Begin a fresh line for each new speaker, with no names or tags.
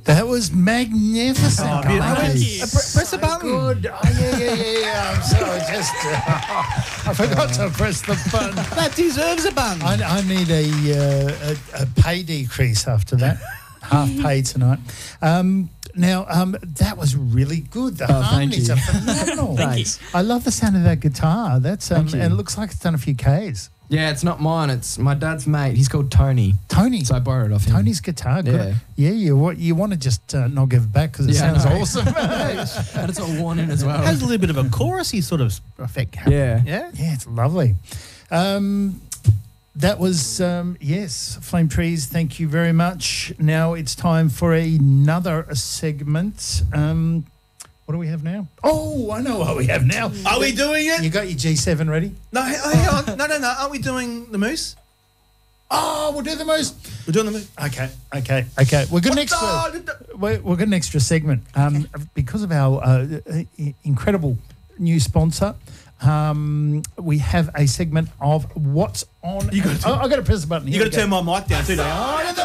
That was magnificent.
Oh, beautiful.
Thank you.
Press the button.
Good. Oh, yeah. I'm sorry. I forgot to press the button.
That deserves a button.
I need a pay decrease after that. Half pay tonight. Now, that was really good. The harmonies are phenomenal.
Thanks.
I love the sound of that guitar. That's
Thank you.
and it looks like it's done a few Ks.
Yeah, it's not mine. It's my dad's mate. He's called Tony.
Tony.
So I borrowed it off him.
Tony's guitar. Good. Yeah. You want to just not give it back because it sounds awesome.
And it's all worn in as well.
It has a little bit of a chorusy sort of effect.
Yeah.
Yeah?
Yeah, it's lovely. That was, yes, Flame Trees, thank you very much. Now it's time for another segment. What do we have now? Oh, I know what we have now.
Are we doing it?
You got your G7 ready?
No, hang on. No. Aren't we doing the moose?
Oh, we'll do the most.
We're doing the moose.
Okay. We've got an extra segment. Because of our incredible new sponsor, we have a segment of what's on. I've got to press the button.
You got to turn my mic down too, don't you?